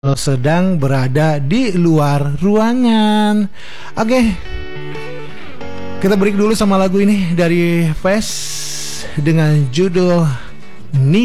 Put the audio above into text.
kalau sedang berada di luar ruangan. Oke, kita break dulu sama lagu ini dari Fest dengan judul Ni